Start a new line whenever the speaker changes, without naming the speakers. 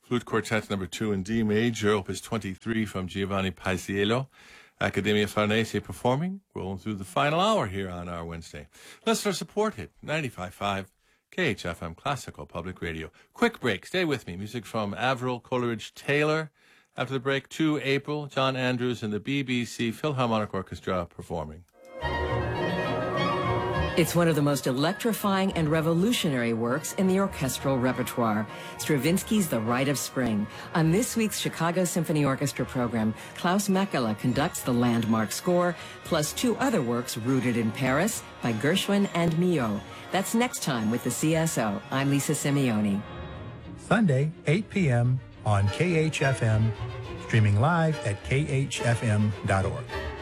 Flute Quartet number 2 in D major, opus 23 from Giovanni Paisiello. Accademia Farnese performing, rolling through the final hour here on our Wednesday. Let's start support hit, 95.5 KHFM Classical Public Radio. Quick break, stay with me. Music from Avril Coleridge Taylor. After the break, 2 April, John Andrews and the BBC Philharmonic Orchestra performing.
It's one of the most electrifying and revolutionary works in the orchestral repertoire, Stravinsky's The Rite of Spring. On this week's Chicago Symphony Orchestra program, Klaus Mekela conducts the landmark score, plus 2 other works rooted in Paris by Gershwin and Milhaud. That's next time with the CSO. I'm Lisa Simeoni.
Sunday, 8 p.m. on KHFM, streaming live at khfm.org.